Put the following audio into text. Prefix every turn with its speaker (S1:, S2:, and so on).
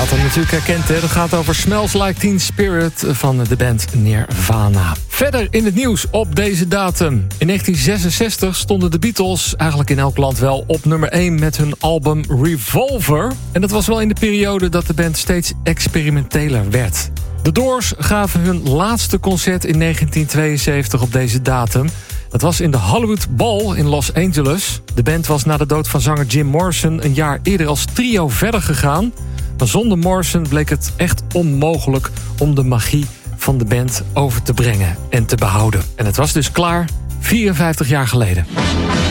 S1: had hem natuurlijk herkend, hè? Dat gaat over Smells Like Teen Spirit van de band Nirvana. Verder in het nieuws op deze datum. In 1966 stonden de Beatles eigenlijk in elk land wel op nummer 1 met hun album Revolver. En dat was wel in de periode dat de band steeds experimenteler werd. The Doors gaven hun laatste concert in 1972 op deze datum. Dat was in de Hollywood Bowl in Los Angeles. De band was na de dood van zanger Jim Morrison een jaar eerder als trio verder gegaan. Maar zonder Morrison bleek het echt onmogelijk om de magie van de band over te brengen en te behouden. En het was dus klaar 54 jaar geleden.